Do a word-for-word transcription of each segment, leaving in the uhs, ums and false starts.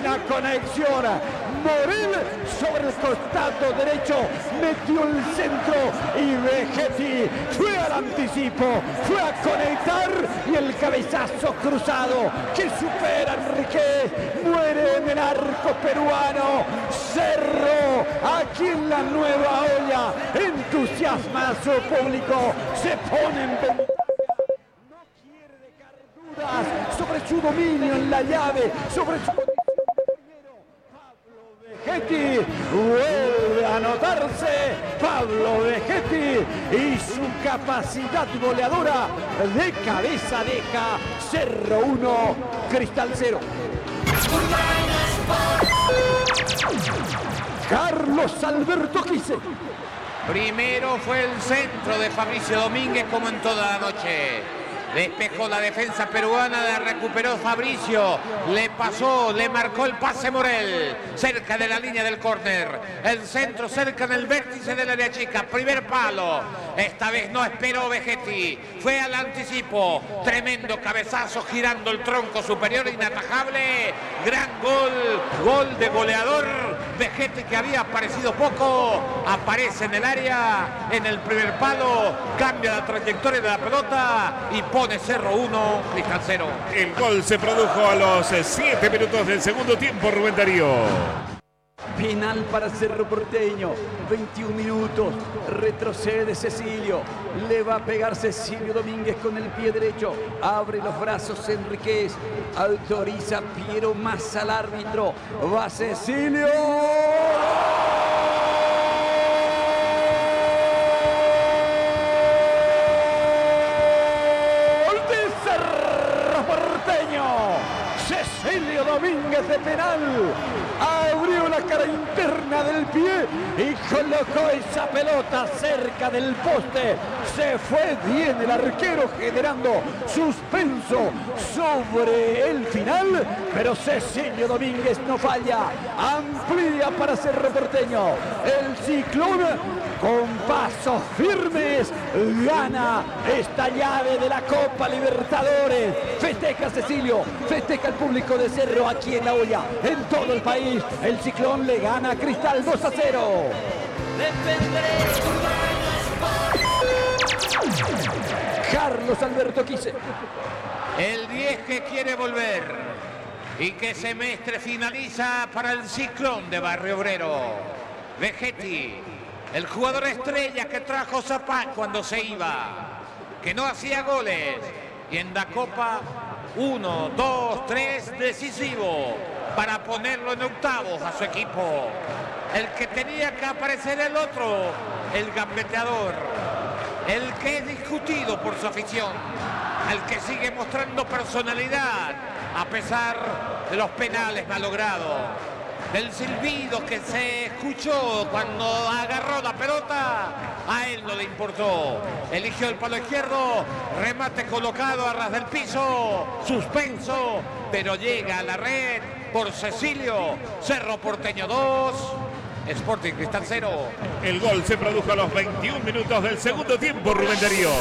buena conexión. Morel sobre el costado derecho, metió el centro y Vegetti fue al anticipo, fue a conectar y el cabezazo cruzado que supera a Enriquez, muere en el arco peruano. Cerro, aquí en la Nueva Olla, entusiasma a su público, se pone en ventaja. No quiere dejar dudas sobre su dominio en la llave, sobre su Vegetti vuelve a anotarse. Pablo Vegetti y su capacidad goleadora de cabeza deja Cerro uno, Cristal cero. Carlos Alberto Quise. Primero fue el centro de Fabricio Domínguez como en toda la noche. Despejó la defensa peruana, la recuperó Fabricio, le pasó, le marcó el pase Morel, cerca de la línea del córner, el centro cerca del vértice del área chica, primer palo, esta vez no esperó Vegetti, fue al anticipo, tremendo cabezazo girando el tronco superior, inatajable, gran gol, gol de goleador, Vegetti que había aparecido poco, aparece en el área, en el primer palo, cambia la trayectoria de la pelota y pone Cerro uno, Cristal cero. El gol se produjo a los siete minutos del segundo tiempo, Rubén Darío. Penal para Cerro Porteño, veintiún minutos, retrocede Cecilio, le va a pegar Cecilio Domínguez con el pie derecho, abre los brazos Enríquez, autoriza Piero Massa al árbitro, va Cecilio. Cecilio Domínguez de penal, abrió la cara interna del pie y colocó esa pelota cerca del poste. Se fue bien el arquero generando suspenso sobre el final, pero Cecilio Domínguez no falla, amplía para Cerro Porteño. El Ciclón con pasos firmes gana esta llave de la Copa Libertadores. Festeja Cecilio, festeja el público de Cerro aquí en La Olla, en todo el país. El Ciclón le gana a Cristal dos a cero. Carlos Alberto Quise. El diez que quiere volver y que semestre finaliza para el Ciclón de Barrio Obrero. Vegetti, el jugador estrella que trajo Zapán cuando se iba, que no hacía goles y en la Copa uno, dos, tres, decisivo para ponerlo en octavos a su equipo. El que tenía que aparecer el otro, el gambeteador, el que es discutido por su afición, el que sigue mostrando personalidad a pesar de los penales malogrados, del silbido que se escuchó cuando agarró la pelota, a él no le importó. Eligió el palo izquierdo, remate colocado a ras del piso, suspenso, pero llega a la red por Cecilio. Cerro Porteño dos, Sporting Cristal cero. El gol se produjo a los veintiún minutos del segundo tiempo, Rubén Darío.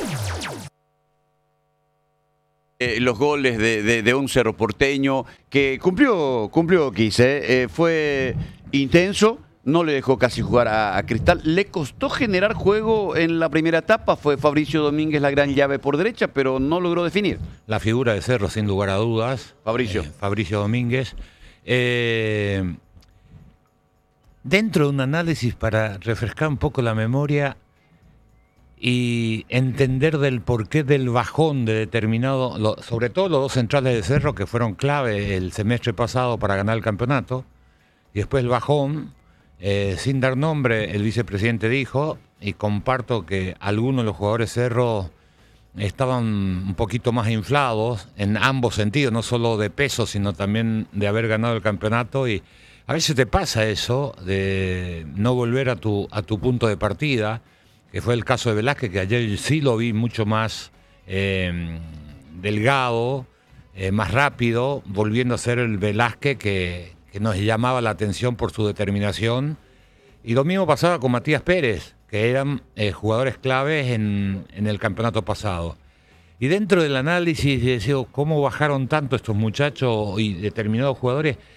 Eh, los goles de, de, de un Cerro Porteño que cumplió, cumplió Quise, eh, fue intenso, no le dejó casi jugar a, a Cristal, le costó generar juego en la primera etapa, fue Fabricio Domínguez la gran llave por derecha, pero no logró definir. La figura de Cerro, sin lugar a dudas. Fabricio. Eh, Fabricio Domínguez. Eh, dentro de un análisis para refrescar un poco la memoria y entender del porqué del bajón de determinado, lo, sobre todo los dos centrales de Cerro que fueron clave el semestre pasado para ganar el campeonato, y después el bajón, eh, sin dar nombre, el vicepresidente dijo, y comparto que algunos de los jugadores Cerro estaban un poquito más inflados en ambos sentidos, no solo de peso, sino también de haber ganado el campeonato, y a veces te pasa eso, de no volver a tu, a tu punto de partida, que fue el caso de Velázquez, que ayer sí lo vi mucho más eh, delgado, eh, más rápido, volviendo a ser el Velázquez que, que nos llamaba la atención por su determinación. Y lo mismo pasaba con Matías Pérez, que eran eh, jugadores claves en, en el campeonato pasado. Y dentro del análisis de decir, cómo bajaron tanto estos muchachos y determinados jugadores,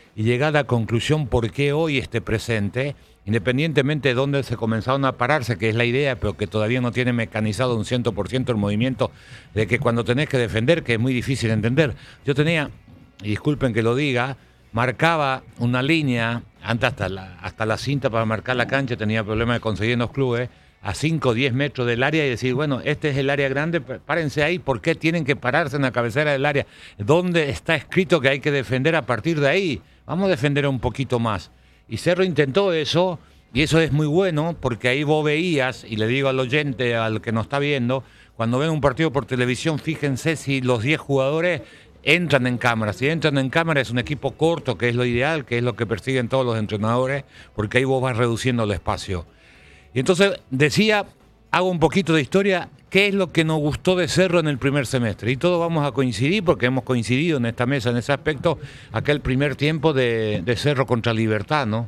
y llegar a la conclusión por qué hoy esté presente, independientemente de dónde se comenzaron a pararse, que es la idea, pero que todavía no tiene mecanizado un cien por ciento el movimiento, de que cuando tenés que defender, que es muy difícil entender. Yo tenía, y disculpen que lo diga, marcaba una línea, antes hasta la, hasta la cinta para marcar la cancha, tenía problemas de conseguir en los clubes, a cinco o diez metros del área y decir, bueno, este es el área grande, párense ahí, ¿por qué tienen que pararse en la cabecera del área? ¿Dónde está escrito que hay que defender a partir de ahí? Vamos a defender un poquito más. Y Cerro intentó eso, y eso es muy bueno, porque ahí vos veías, y le digo al oyente, al que nos está viendo, cuando ven un partido por televisión, fíjense si los diez jugadores entran en cámara. Si entran en cámara es un equipo corto, que es lo ideal, que es lo que persiguen todos los entrenadores, porque ahí vos vas reduciendo el espacio. Y entonces decía, hago un poquito de historia, ¿qué es lo que nos gustó de Cerro en el primer semestre? Y todos vamos a coincidir, porque hemos coincidido en esta mesa, en ese aspecto, aquel primer tiempo de, de Cerro contra Libertad, ¿no?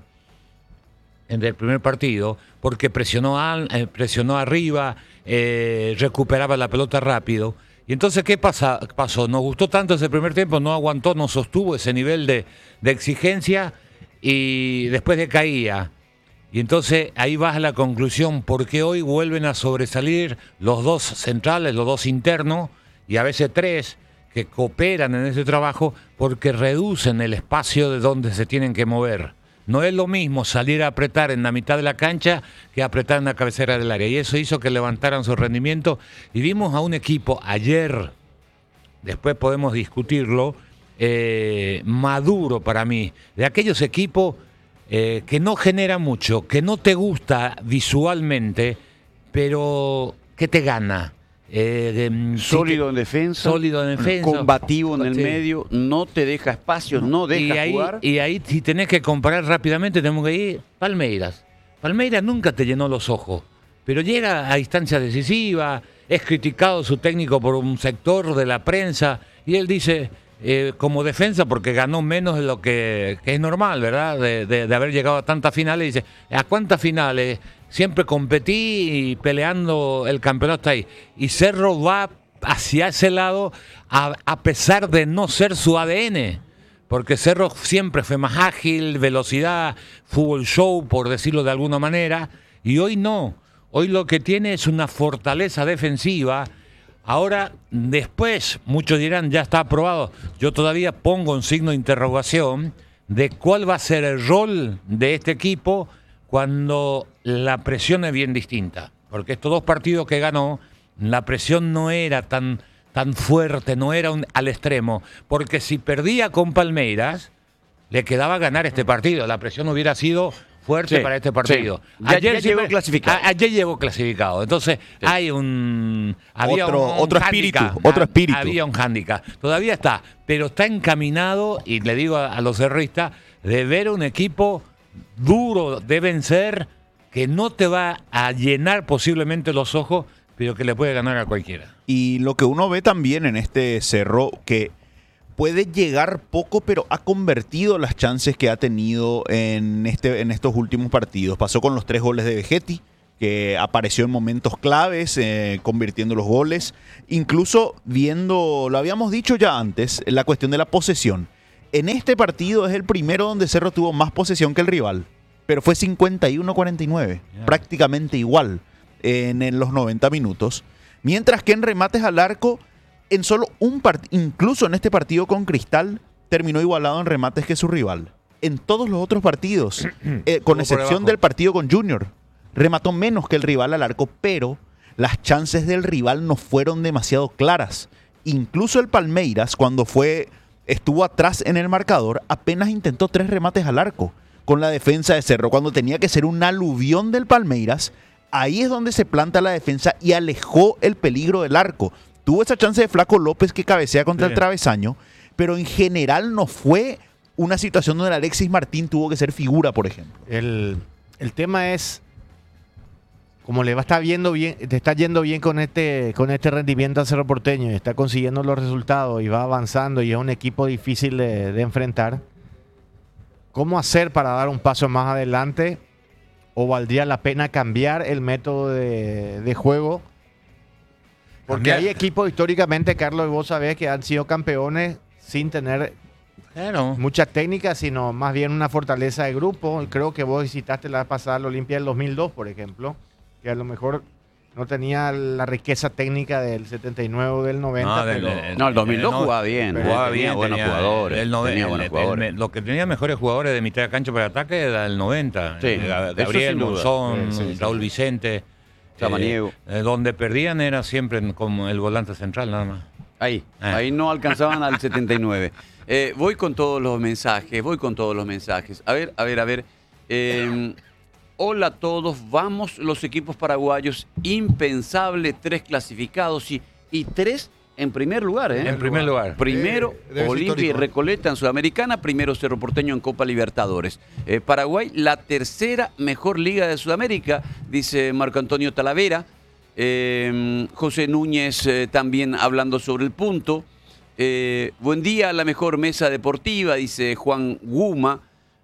En el primer partido, porque presionó, al, eh, presionó arriba, eh, recuperaba la pelota rápido. Y entonces, ¿qué pasa, pasó? Nos gustó tanto ese primer tiempo, no aguantó, no sostuvo ese nivel de, de exigencia y después decaía. Y entonces ahí vas a la conclusión, porque hoy vuelven a sobresalir los dos centrales, los dos internos, y a veces tres, que cooperan en ese trabajo, porque reducen el espacio de donde se tienen que mover. No es lo mismo salir a apretar en la mitad de la cancha que apretar en la cabecera del área. Y eso hizo que levantaran su rendimiento. Y vimos a un equipo ayer, después podemos discutirlo, eh, maduro para mí, de aquellos equipos Eh, que no genera mucho, que no te gusta visualmente, pero que te gana. Eh, de, sólido sí, en defensa, sólido en defensa, combativo en el sí. medio, no te deja espacios, no deja y ahí, jugar. Y ahí, si tenés que comparar rápidamente, tenemos que ir Palmeiras. Palmeiras nunca te llenó los ojos, pero llega a instancias decisivas, es criticado su técnico por un sector de la prensa, y él dice... Eh, como defensa, porque ganó menos de lo que, que es normal, ¿verdad? De, de, de haber llegado a tantas finales. Dice, ¿a cuántas finales? Siempre competí y peleando el campeonato ahí. Y Cerro va hacia ese lado a, a pesar de no ser su A D N. Porque Cerro siempre fue más ágil, velocidad, fútbol show, por decirlo de alguna manera. Y hoy no. Hoy lo que tiene es una fortaleza defensiva. Ahora, después, muchos dirán, ya está aprobado. Yo todavía pongo un signo de interrogación de cuál va a ser el rol de este equipo cuando la presión es bien distinta. Porque estos dos partidos que ganó, la presión no era tan, tan fuerte, no era un, al extremo. Porque si perdía con Palmeiras, le quedaba ganar este partido. La presión hubiera sido... fuerte sí, para este partido. Sí. Ya, ayer ya llegó clasificado. A, ayer llegó clasificado. Entonces sí. hay un había otro, un, un otro espíritu, otro espíritu. Había un hándicap. Todavía está, pero está encaminado, y le digo a, a los cerristas, de ver un equipo duro de vencer, que no te va a llenar posiblemente los ojos, pero que le puede ganar a cualquiera. Y lo que uno ve también en este Cerro, que puede llegar poco, pero ha convertido las chances que ha tenido en, este, en estos últimos partidos. Pasó con los tres goles de Vegetti, que apareció en momentos claves, eh, convirtiendo los goles. Incluso viendo, lo habíamos dicho ya antes, la cuestión de la posesión. En este partido es el primero donde Cerro tuvo más posesión que el rival, pero fue cincuenta y uno a cuarenta y nueve, yeah. prácticamente igual en, en los noventa minutos. Mientras que en remates al arco, en solo un partido, incluso en este partido con Cristal, terminó igualado en remates que su rival. En todos los otros partidos, eh, con excepción del partido con Junior, remató menos que el rival al arco, pero las chances del rival no fueron demasiado claras. Incluso el Palmeiras, cuando fue, estuvo atrás en el marcador, apenas intentó tres remates al arco con la defensa de Cerro. Cuando tenía que ser un aluvión del Palmeiras, ahí es donde se planta la defensa y alejó el peligro del arco. Tuvo esa chance de Flaco López que cabecea contra sí. el travesaño, pero en general no fue una situación donde Alexis Martín tuvo que ser figura, por ejemplo. El, el tema es, como le va a estar viendo bien, te está yendo bien con este, con este rendimiento a Cerro Porteño y está consiguiendo los resultados y va avanzando y es un equipo difícil de, de enfrentar, ¿cómo hacer para dar un paso más adelante? ¿O valdría la pena cambiar el método de, de juego? Porque hay equipos históricamente, Carlos, y vos sabés que han sido campeones sin tener Claro. mucha técnica, sino más bien una fortaleza de grupo. Creo que vos visitaste la pasada la Olimpia del dos mil dos, por ejemplo, que a lo mejor no tenía la riqueza técnica del setenta y nueve o del noventa, No, del- pero... el- No, el dos mil dos no, jugaba bien. pero Jugaba tenía bien, buenos tenía jugadores. el nove- tenía el- buenos el- jugadores. el- lo que tenía mejores jugadores de mitad de cancha para ataque era el noventa. Sí, Eh, Ga- eso Gabriel, sin duda. Monzón, Sí, sí, sí. Raúl Vicente. Samaniego. Eh, eh, donde perdían era siempre en- como el volante central, nada más. Ahí, Ah. ahí no alcanzaban al setenta y nueve. Eh, voy con todos los mensajes, voy con todos los mensajes. A ver, a ver, a ver. Eh, hola a todos, vamos los equipos paraguayos, impensable, tres clasificados y, y tres en primer lugar. ¿eh? En primer lugar. Primero, Eh, debe ser Olimpia y histórico, ¿eh? Recoleta en Sudamericana. Primero, Cerro Porteño en Copa Libertadores. Eh, Paraguay, la tercera mejor liga de Sudamérica, dice Marco Antonio Talavera. Eh, José Núñez eh, también hablando sobre el punto. Eh, buen día, la mejor mesa deportiva, dice Juan Guma.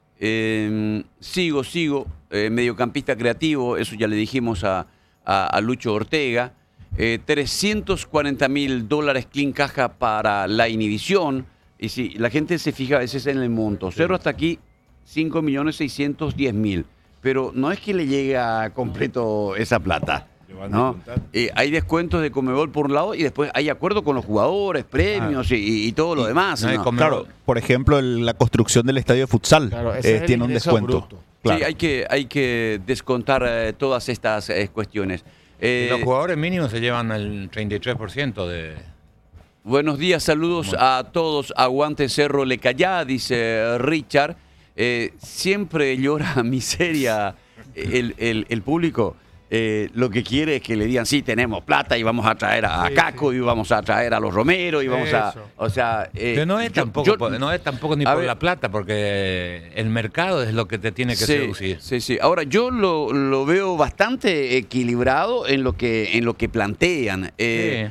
Eh, sigo, sigo. Eh, mediocampista creativo, eso ya le dijimos a, a- a Lucho Ortega. Eh, trescientos cuarenta mil dólares clean caja para la inhibición. Y si la gente se fija a veces en el monto, Cerro hasta aquí cinco millones seiscientos diez mil. Pero no es que le llegue a completo esa plata. Le van a ¿no? descontar. Eh, hay descuentos de Conmebol por un lado y después hay acuerdo con los jugadores, premios y, y todo lo demás. no hay ¿no? com- Claro, por ejemplo, el- la construcción del estadio de futsal Claro, ese eh, es el tiene un ingreso descuento. bruto. Claro. Sí, hay que, hay que descontar eh, todas estas eh, cuestiones. Eh, Y los jugadores mínimos se llevan el treinta y tres por ciento de... Buenos días, saludos a todos. Aguante Cerro Lecayá, dice Richard. Eh, siempre llora miseria el, el- el público. Eh, lo que quiere es que le digan, sí, tenemos plata y vamos a traer a, Sí, Caco y vamos a traer a los Romero y vamos a... Eso. O sea... eh, Pero no es, yo- tampoco, yo- por- no es tampoco ni a por ver. la plata, porque el mercado es lo que te tiene que Sí, seducir. sí, sí. Ahora, yo lo, lo veo bastante equilibrado en lo que, en lo que plantean. Eh, Sí.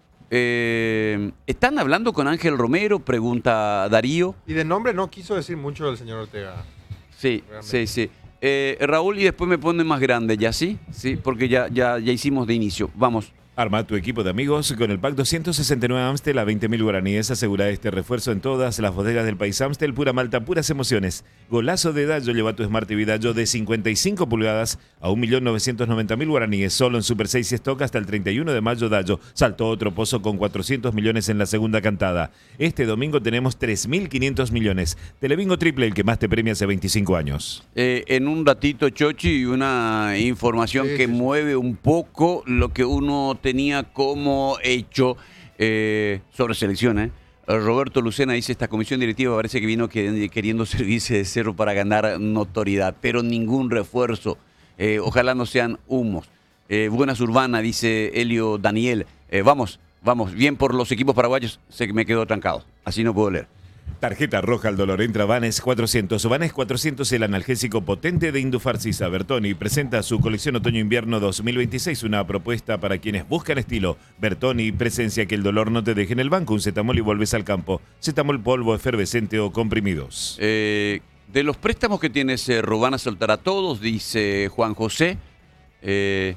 eh, ¿Están hablando con Ángel Romero? Pregunta Darío. Y de nombre no quiso decir mucho el señor Ortega. Sí, Realmente. sí, sí. Eh, Raúl, y después me pone más grande, ¿ya sí? Sí, porque ya, ya, ya hicimos de inicio. Vamos. Arma tu equipo de amigos con el pack doscientos sesenta y nueve Amstel a veinte mil guaraníes. Asegura este refuerzo en todas las bodegas del país. Amstel, pura malta, puras emociones. Golazo de Dallo. Lleva tu Smart T V Dallo de cincuenta y cinco pulgadas a un millón novecientos noventa mil guaraníes. Solo en Super seis y Stock hasta el treinta y uno de mayo. Dallo saltó otro pozo con cuatrocientos millones en la segunda cantada. Este domingo tenemos tres mil quinientos millones. Telebingo triple, el que más te premia hace veinticinco años. Eh, en un ratito, Chochi, una información Sí, que sí, sí. mueve un poco lo que uno tenía como hecho eh, sobre selección. ¿eh? Roberto Lucena dice, esta comisión directiva parece que vino que- queriendo servirse de Cerro para ganar notoriedad, pero ningún refuerzo. Eh, ojalá no sean humos. Eh, Buenas Urbana, dice Helio Daniel. Eh, vamos, vamos, bien por los equipos paraguayos, se me quedó trancado. Así no puedo leer. Tarjeta roja al dolor. Entra Vanes cuatrocientos. Vanes cuatrocientos, el analgésico potente de Indufarcisa. Bertoni presenta su colección Otoño-Invierno dos mil veintiséis. Una propuesta para quienes buscan estilo. Bertoni, presencia que el dolor no te deje en el banco. Un cetamol y vuelves al campo. Cetamol polvo, efervescente o comprimidos. Eh, de los préstamos que tiene Cerro, van a soltar a todos, dice Juan José. Eh,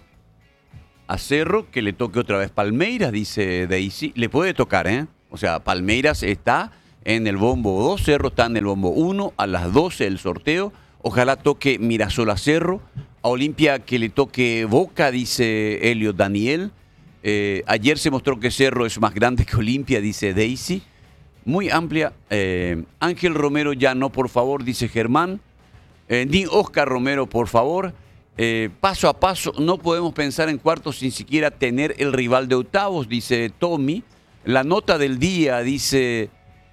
a Cerro, que le toque otra vez Palmeiras, dice Daisy. Le puede tocar, ¿eh? O sea, Palmeiras está en el bombo dos, Cerro está en el bombo uno, a las doce el sorteo. Ojalá toque Mirasol a Cerro. A Olimpia que le toque Boca, dice Helio Daniel. Eh, ayer se mostró que Cerro es más grande que Olimpia, dice Daisy. Muy amplia. Eh, Ángel Romero ya no, por favor, dice Germán. Eh, ni Oscar Romero, por favor. Eh, paso a paso, no podemos pensar en cuartos sin siquiera tener el rival de octavos, dice Tommy. La nota del día dice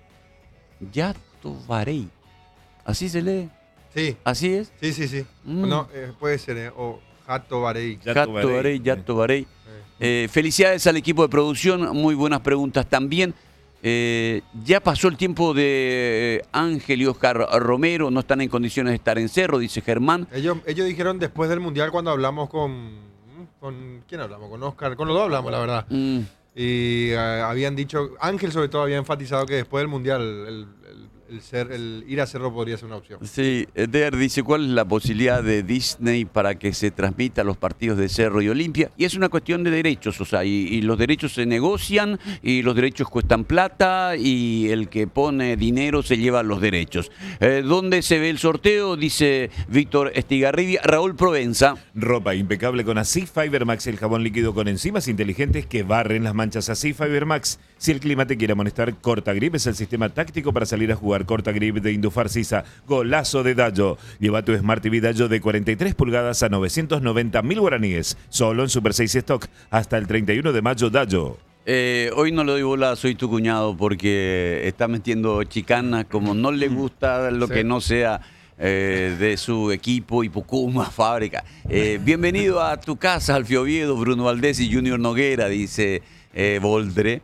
Yato Varey. ¿Así se lee? Sí, ¿Así es? sí, sí, sí. Mm. No, eh, puede ser, eh, o Jato Varey. Yato Yato Varey. Varey, Yato Varey. Eh, Eh, felicidades al equipo de producción, muy buenas preguntas también. Eh, ya pasó el tiempo de Ángel y Oscar Romero, no están en condiciones de estar en Cerro, dice Germán. Ellos, ellos dijeron después del Mundial cuando hablamos con, con... ¿Quién hablamos? Con Oscar. Con los dos hablamos, la verdad. Mm, Y eh, habían dicho... Ángel sobre todo había enfatizado que después del Mundial el, el- el, ser, el ir a Cerro podría ser una opción. Sí, Eder dice, ¿cuál es la posibilidad de Disney para que se transmita los partidos de Cerro y Olimpia? Y es una cuestión de derechos, o sea, y, y los derechos se negocian, y los derechos cuestan plata, y el que pone dinero se lleva los derechos. Eh, ¿Dónde se ve el sorteo? Dice Víctor Estigarribia. Raúl Provenza. Ropa impecable con Asif Fiber Max, el jabón líquido con enzimas inteligentes que barren las manchas. Asif Fiber Max. Si el clima te quiere amonestar, Corta Grip es el sistema táctico para salir a jugar. Corta Grip de Indufar Sisa. Golazo de Dallo. Lleva tu Smart T V Dallo de cuarenta y tres pulgadas a novecientos noventa mil guaraníes. Solo en Super seis Stock. Hasta el treinta y uno de mayo, Dallo. Eh, hoy no le doy bola, soy tu cuñado, porque está metiendo chicanas, como no le gusta lo Sí. que no sea eh, de su equipo y Pucuma Fábrica. Eh, bienvenido a tu casa, Alfio Oviedo, Bruno Valdés y Junior Noguera, dice eh, Boldre.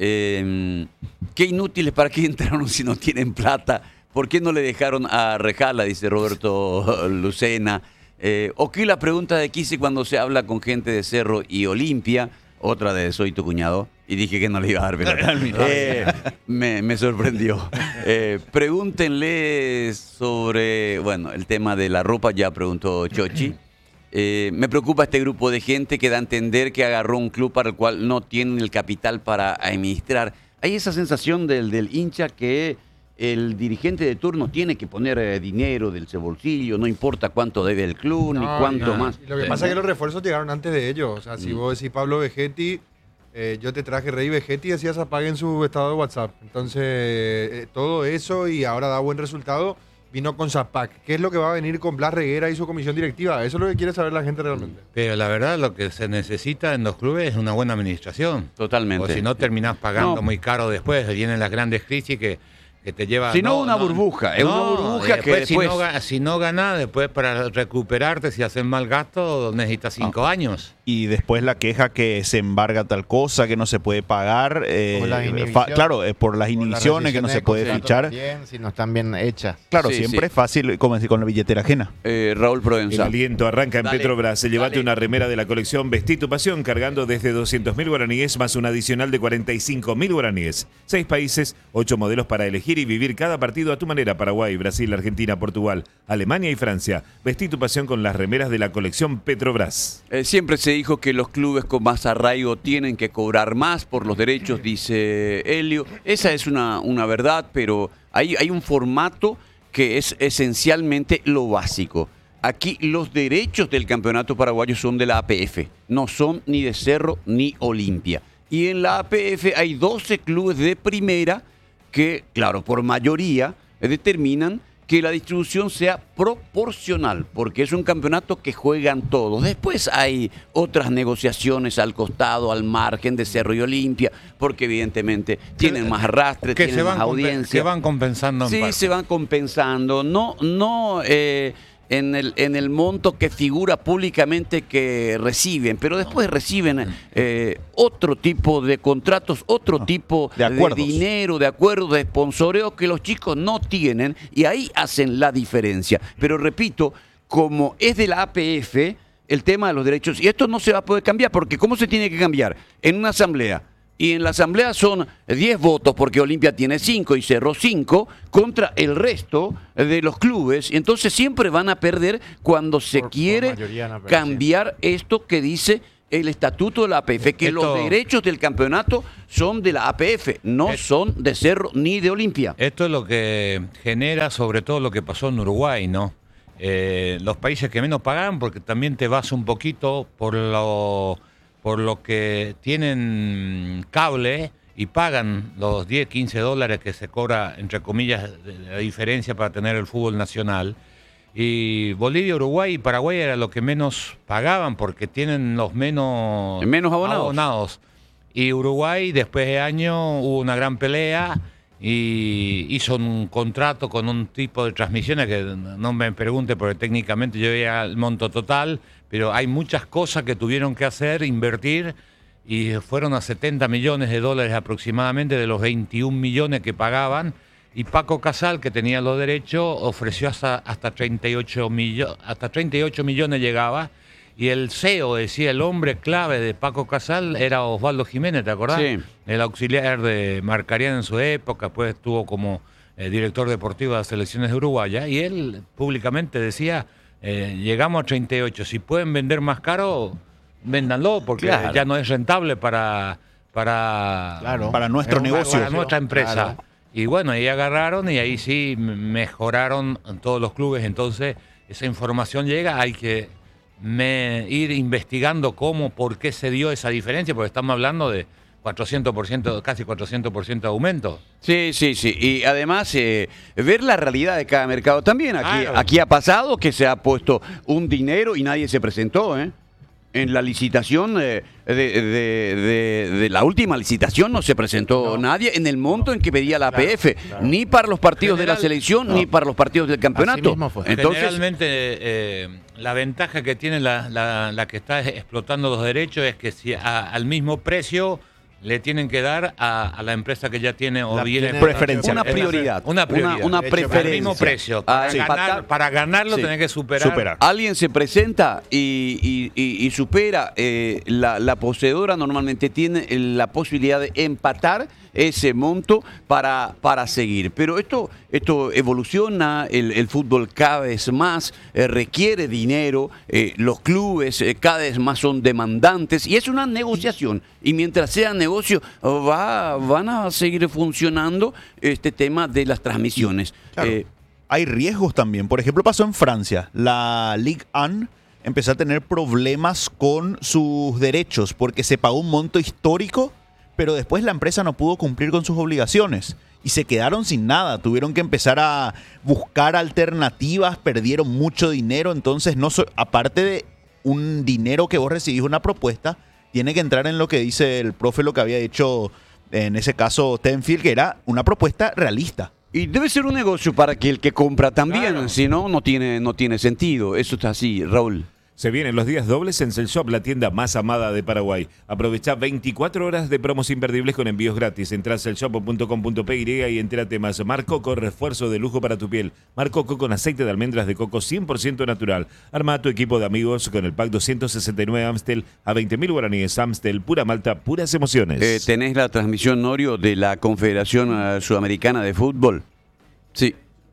Eh, qué inútiles, ¿para qué entraron si no tienen plata? ¿Por qué no le dejaron a Rejala? Dice Roberto Lucena. Eh, o qué la pregunta de Kise cuando se habla con gente de Cerro y Olimpia. Otra de soy tu cuñado. Y dije que no le iba a dar pelota. Eh, me, me sorprendió. Eh, pregúntenle sobre, bueno, el tema de la ropa, ya preguntó Chochi. Eh, me preocupa este grupo de gente que da a entender que agarró un club para el cual no tienen el capital para administrar. Hay esa sensación del, del hincha que el dirigente de turno tiene que poner eh, dinero del su bolsillo, no importa cuánto debe el club, ni cuánto no. más. Y lo que pasa es que los refuerzos llegaron antes de ellos. O sea, si Mm. vos decís Pablo Vegetti, eh, yo te traje Rey Vegetti y decías apaguen su estado de WhatsApp. Entonces, eh, todo eso y ahora da buen resultado, vino con Zapac. ¿Qué es lo que va a venir con Blas Reguera y su comisión directiva? Eso es lo que quiere saber la gente realmente. Pero la verdad lo que se necesita en los clubes es una buena administración. Totalmente. O si no terminás pagando No. muy caro después, vienen las grandes crisis que, que te llevan... Si no, una burbuja, es una burbuja y que después, si después- no, ga- si no ganás, después para recuperarte, si haces mal gasto, necesitas cinco años. Y después la queja que se embarga tal cosa, que no se puede pagar. eh, Por las fa- inhibiciones. claro, eh, por las Por las inhibiciones que no rescisiones se de puede contrato fichar. también, si no están bien hechas. Claro, Sí, siempre sí. es fácil, como decir, con la billetera ajena. Eh, Raúl El Provenza. aliento arranca en Dale, Petrobras. Llévate dale. una remera de la colección Vestí tu pasión cargando desde doscientos mil guaraníes más un adicional de cuarenta y cinco mil guaraníes. Seis países, ocho modelos para elegir y vivir cada partido a tu manera. Paraguay, Brasil, Argentina, Portugal, Alemania y Francia. Vestí tu pasión con las remeras de la colección Petrobras. Eh, siempre se dijo que los clubes con más arraigo tienen que cobrar más por los derechos, dice Helio. Esa es una, una verdad, pero hay, hay un formato que es esencialmente lo básico. Aquí los derechos del campeonato paraguayo son de la A P F, no son ni de Cerro ni Olimpia. Y en la A P F hay doce clubes de primera que, claro, por mayoría eh, determinan que la distribución sea proporcional, porque es un campeonato que juegan todos. Después hay otras negociaciones al costado, al margen de Cerro y Olimpia, porque evidentemente tienen más arrastre, Que tienen se van, más compen- audiencia. se van compensando en Sí, parte. se van compensando. No, no eh, en, el, en el monto que figura públicamente que reciben, pero después reciben eh, otro tipo de contratos, otro tipo de de, acuerdos. dinero, de acuerdos, de sponsoreo que los chicos no tienen y ahí hacen la diferencia. Pero repito, como es de la A P F, el tema de los derechos, y esto no se va a poder cambiar, porque ¿cómo se tiene que cambiar? En una asamblea. Y en la asamblea son diez votos, porque Olimpia tiene cinco y Cerro cinco, contra el resto de los clubes. Y entonces siempre van a perder cuando se Por- por quiere mayoría van a perder, cambiar esto que dice el estatuto de la A P F, que Esto- los derechos del campeonato son de la A P F, no Es- son de Cerro ni de Olimpia. Esto es lo que genera sobre todo lo que pasó en Uruguay, ¿no? Eh, los países que menos pagan, porque también te vas un poquito por lo, por lo que tienen cable y pagan los diez, quince dólares que se cobra, entre comillas, de la diferencia para tener el fútbol nacional. Y Bolivia, Uruguay y Paraguay era lo que menos pagaban porque tienen los menos, Menos abonados. abonados. Y Uruguay, después de años, hubo una gran pelea y hizo un contrato con un tipo de transmisiones que no me pregunte porque técnicamente yo veía el monto total, pero hay muchas cosas que tuvieron que hacer, invertir, y fueron a setenta millones de dólares aproximadamente de los veintiún millones que pagaban. Y Paco Casal, que tenía los derechos, ofreció hasta, hasta, treinta y ocho millo- hasta treinta y ocho millones llegaba. Y el C E O, decía, el hombre clave de Paco Casal era Osvaldo Jiménez, ¿te acordás? Sí. El auxiliar de Marcarián en su época, pues estuvo como eh, director deportivo de las selecciones de Uruguaya, y él públicamente decía, eh, llegamos a treinta y ocho, si pueden vender más caro, véndanlo, porque Claro. ya no es rentable para, para, Claro. Para nuestro para- negocio. para nuestra empresa. Claro. Y bueno, ahí agarraron y ahí sí m- mejoraron todos los clubes. Entonces, esa información llega, hay que me- ir investigando cómo, por qué se dio esa diferencia, porque estamos hablando de cuatrocientos por ciento, casi cuatrocientos por ciento de aumento. Sí, sí, sí. Y además, eh, ver la realidad de cada mercado también. Aquí, Claro. aquí ha pasado que se ha puesto un dinero y nadie se presentó, ¿eh? En la licitación, eh, de, de- de- de la última licitación no se presentó nadie en el monto en que pedía la A P F, ni para los partidos de la General- selección, ni para los partidos del campeonato. mismo fue. Entonces, Generalmente, eh, la ventaja que tiene la, la- la que está explotando los derechos es que si a- al mismo precio le tienen que dar a, a la empresa que ya tiene o La viene tiene- Preferencia. una Es la- prioridad, una prioridad. una, una De hecho, Al preferencia. mismo precio. A Para, empatar- ganar- para ganarlo Sí. tenés que superar. Superar. Alguien se presenta y, y- y- y supera, eh, la, la poseedora normalmente tiene la posibilidad de empatar ese monto para, para seguir. Pero esto, esto evoluciona, el, el fútbol cada vez más eh, requiere dinero, eh, los clubes eh, cada vez más son demandantes y es una negociación. Y mientras sea negocio, va, van a seguir funcionando este tema de las transmisiones. Claro. Eh, Hay riesgos también. Por ejemplo, pasó en Francia. La Ligue uno empezó a tener problemas con sus derechos porque se pagó un monto histórico, pero después la empresa no pudo cumplir con sus obligaciones y se quedaron sin nada. Tuvieron que empezar a buscar alternativas, perdieron mucho dinero. Entonces, no so- aparte de un dinero que vos recibís una propuesta, tiene que entrar en lo que dice el profe, lo que había hecho en ese caso Tenfield, que era una propuesta realista. Y debe ser un negocio para que el que compra también, Claro. si no, no tiene, no tiene sentido. Eso está así, Raúl. Se vienen los días dobles en Cell Shop, la tienda más amada de Paraguay. Aprovecha veinticuatro horas de promos imperdibles con envíos gratis. Entra a cellshop punto com punto p y y entérate más. Mar Coco, refuerzo de lujo para tu piel. Mar Coco con aceite de almendras de coco cien por ciento natural. Arma tu equipo de amigos con el pack doscientos sesenta y nueve Amstel a veinte mil guaraníes. Amstel, pura malta, puras emociones. Eh, ¿Tenés la transmisión, Norio, de la Confederación eh, Sudamericana de Fútbol? Sí.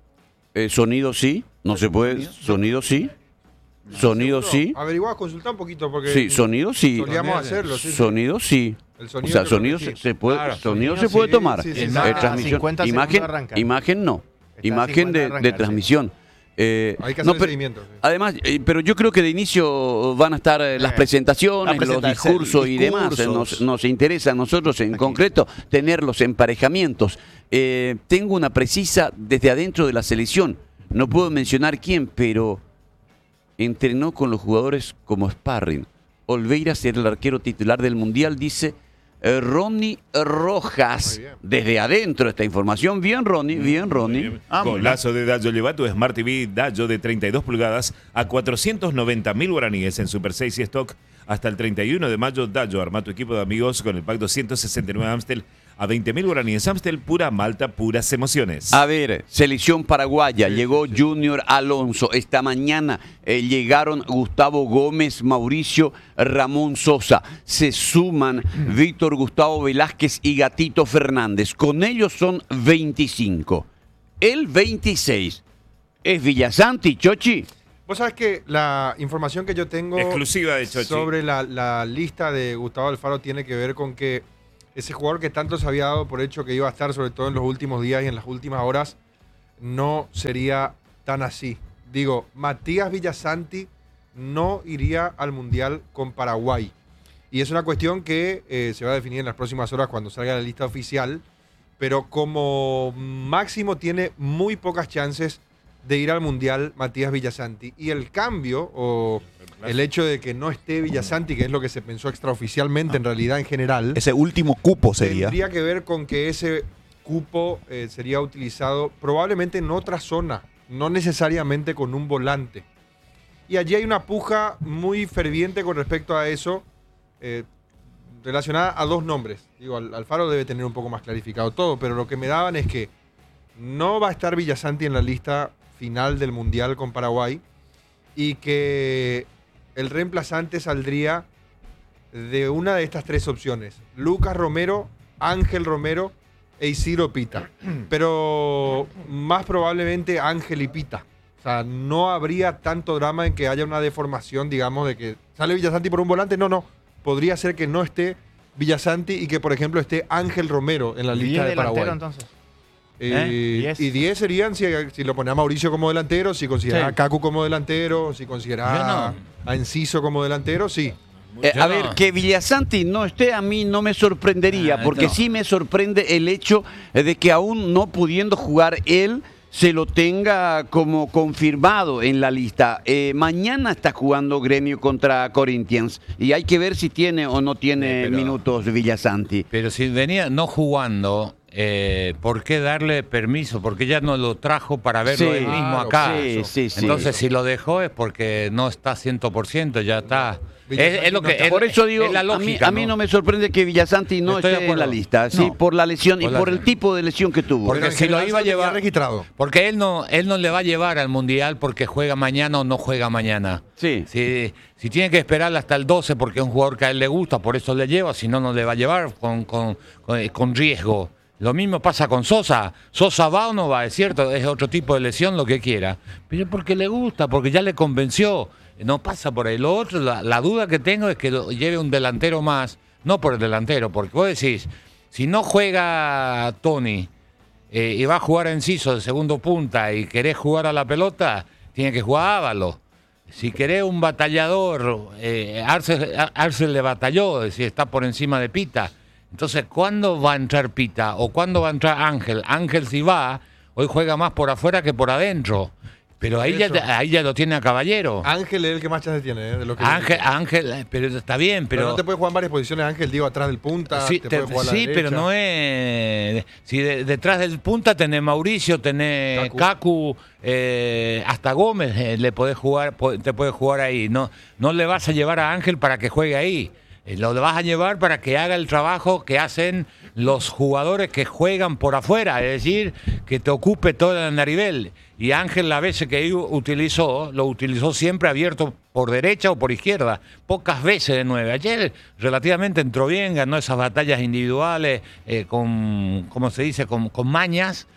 Eh, ¿Sonido sí? ¿No se puede? ¿Sonido sí? ¿Sonido sí? Averiguá, consultá un poquito porque Sí, sonido sí. solíamos hacerlo. Sí, sí. Sonido sí. El O sonido sea, creo que sonido sí. se, se puede, Claro, sonido sonido se puede sí, tomar. sí, sí, Eh, sí. Está a transmisión, cincuenta segundos imagen, de arrancar. imagen no. Está a Imagen cincuenta de, de de arrancar, transmisión. Eh, Hay que no, hacer pero- seguimiento. sí. Además, eh, pero yo creo que de inicio van a estar eh, las Eh, presentaciones, la presenta- los discursos y demás. Eh, discursos. Nos, nos interesa a nosotros en concreto tener los emparejamientos. Eh, tengo una precisa desde adentro de la selección. No puedo mencionar quién, pero entrenó con los jugadores como sparring. Olveira será el arquero titular del Mundial, dice eh, Ronnie Rojas. Muy bien. Desde adentro esta información. Bien, Ronnie, bien, Ronnie. Ah, Golazo de Dayo. Lleva tu Smart T V Dayo de treinta y dos pulgadas a cuatrocientos noventa mil guaraníes en Super seis y Stock. Hasta el treinta y uno de mayo, Dayo. Arma tu equipo de amigos con el pack doscientos sesenta y nueve Amstel a veinte mil guaraníes. Amstel, pura malta, puras emociones. A ver, selección paraguaya, llegó Junior Alonso. Esta mañana eh, llegaron Gustavo Gómez, Mauricio Ramón Sosa. Se suman Víctor Gustavo Velázquez y Gatito Fernández. Con ellos son veinticinco. El veintiséis es Villasanti, Chochi. Vos sabés que la información que yo tengo Exclusiva de Chochi. sobre la, la lista de Gustavo Alfaro tiene que ver con que ese jugador que tanto se había dado por hecho que iba a estar, sobre todo en los últimos días y en las últimas horas, no sería tan así. Digo, Matías Villasanti no iría al Mundial con Paraguay. Y es una cuestión que eh, se va a definir en las próximas horas cuando salga la lista oficial, pero como máximo tiene muy pocas chances de ir al Mundial Matías Villasanti. Y el cambio, o el hecho de que no esté Villasanti, que es lo que se pensó extraoficialmente en realidad en general, Ese último cupo sería. tendría que ver con que ese cupo eh, sería utilizado probablemente en otra zona, no necesariamente con un volante. Y allí hay una puja muy ferviente con respecto a eso, eh, relacionada a dos nombres. Digo, Al- Alfaro debe tener un poco más clarificado todo, pero lo que me daban es que no va a estar Villasanti en la lista final del Mundial con Paraguay y que el reemplazante saldría de una de estas tres opciones: Lucas Romero, Ángel Romero e Isidro Pita. Pero más probablemente Ángel y Pita. O sea, no habría tanto drama en que haya una deformación, digamos, de que sale Villasanti por un volante. No, no. Podría ser que no esté Villasanti y que, por ejemplo, esté Ángel Romero en la lista de Paraguay. Entonces. Eh, ¿Eh? Y diez serían si, si lo ponía a Mauricio como delantero, si considera Sí. a Cacu como delantero, si considera Yo no. a Enciso como delantero, sí. Eh, Yo a no. ver, que Villasanti no esté a mí no me sorprendería, Ah, porque no. sí me sorprende el hecho de que aún no pudiendo jugar él, se lo tenga como confirmado en la lista. Eh, mañana está jugando Gremio contra Corinthians y hay que ver si tiene o no tiene Sí, pero- minutos Villasanti. Pero si venía no jugando, eh, ¿por qué darle permiso? Porque ya no lo trajo para verlo Sí, él mismo claro, acá. sí, sí, sí. Entonces, si lo dejó es porque no está cien por ciento, ya está. Villasanti Es, es lo no que, está. es- Por eso digo, es la a, mí, lógica, a mí no me sorprende que Villasanti no Estoy de esté en la acuerdo. lista, sí, No. por la lesión y Por la- por el tipo de lesión que tuvo. Porque Pero en si lo general iba a se tenía llevar- registrado. Porque él no, él no le va a llevar al Mundial porque juega mañana o no juega mañana. Sí. Si, si tiene que esperar hasta el doce porque es un jugador que a él le gusta, por eso le lleva, si no, no le va a llevar con, con, con, con riesgo. Lo mismo pasa con Sosa. Sosa va o no va, es cierto, es otro tipo de lesión, lo que quiera. Pero porque le gusta, porque ya le convenció. No pasa por ahí. Lo otro, la, la duda que tengo es que lo lleve un delantero más, no por el delantero, porque vos decís, si no juega Tony eh, y va a jugar Enciso de segundo punta y querés jugar a la pelota, tiene que jugar Ávalo. Si querés un batallador, eh, Arce, Arce le batalló, es decir, está por encima de Pita. Entonces, ¿cuándo va a entrar Pita? ¿O cuándo va a entrar Ángel? Ángel si va, hoy juega más por afuera que por adentro. Pero ahí Eso. ya, ahí ya lo tiene a Caballero. Ángel es el que más chance tiene, ¿eh? De lo que Ángel, Ángel, eh, pero está bien, pero, pero... no te puede jugar en varias posiciones, Ángel, digo, atrás del punta, Sí, te te- puede jugar a la sí, pero derecha. no es. Si de- detrás del punta tenés Mauricio, tenés Cacu. Cacu, eh, hasta Gómez eh, le podés jugar, po- te puede jugar ahí. No, no le vas a llevar a Ángel para que juegue ahí. Eh, Lo vas a llevar para que haga el trabajo que hacen los jugadores que juegan por afuera, es decir, que te ocupe todo el nivel. Y Ángel, las veces que u- utilizó, lo utilizó siempre abierto por derecha o por izquierda, pocas veces de nueve. Ayer relativamente entró bien, ganó esas batallas individuales eh, con, ¿cómo se dice?, con, con mañas.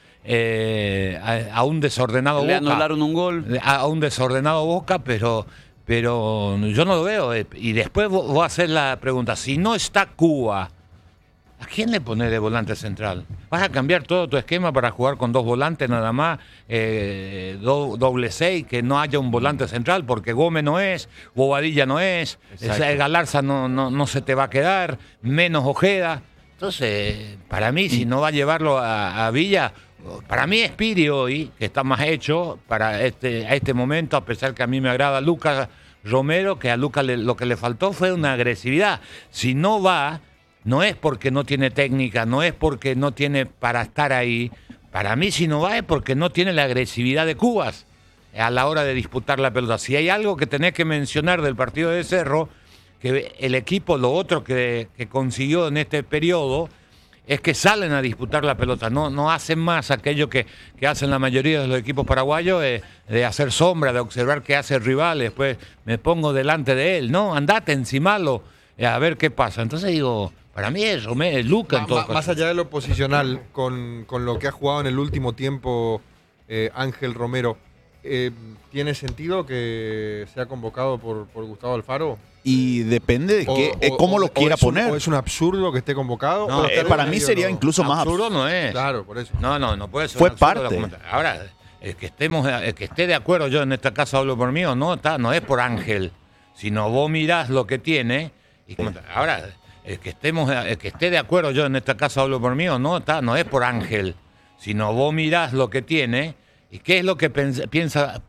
eh, a, a un desordenado Le Boca. anularon un gol. A un desordenado Boca, pero, pero yo no lo veo. eh. Y después vo- voy a hacer la pregunta, si no está Cuba, ¿a quién le pones de volante central? ¿Vas a cambiar todo tu esquema para jugar con dos volantes nada más? Eh, do- doble seis, que no haya un volante central, porque Gómez no es, Bobadilla no es, esa Galarza no, no, no se te va a quedar, menos Ojeda. Entonces, para mí, si no va a llevarlo a, a Villa, para mí es Piri hoy, que está más hecho para este, a este momento, a pesar que a mí me agrada Lucas Romero, que a Lucas le- lo que le faltó fue una agresividad. Si no va, no es porque no tiene técnica, no es porque no tiene para estar ahí. Para mí, si no va, es porque no tiene la agresividad de Cubas a la hora de disputar la pelota. Si hay algo que tenés que mencionar del partido de Cerro, que el equipo, lo otro que, que consiguió en este periodo, es que salen a disputar la pelota, no, no hacen más aquello que, que hacen la mayoría de los equipos paraguayos, de, de hacer sombra, de observar qué hace el rival, después me pongo delante de él. No, andate encimalo, eh, a ver qué pasa. Entonces digo, para mí es Romero, es Luca en Ma- todo ma- caso. más allá de lo posicional, con, con lo que ha jugado en el último tiempo eh, Ángel Romero, eh, ¿tiene sentido que sea convocado por, por Gustavo Alfaro? Y depende de O- qué, eh, o- cómo o- lo o quiera es un- poner. ¿O es un absurdo que esté convocado? No, o Eh, está para bien mí medio sería no? incluso más Absurdo absurdo. no es. Claro, por eso. No, no, no puede ser. Fue un absurdo parte. la comenta- Ahora, el que estemos, el que esté de acuerdo, yo en esta casa hablo por mí o no, está, no es por Ángel, sino vos mirás lo que tiene. Y comenta- ahora, el que estemos, el que esté de acuerdo, yo en esta casa hablo por mí o no, está, no es por Ángel, sino vos mirás lo que tiene y qué es lo que pens- piensa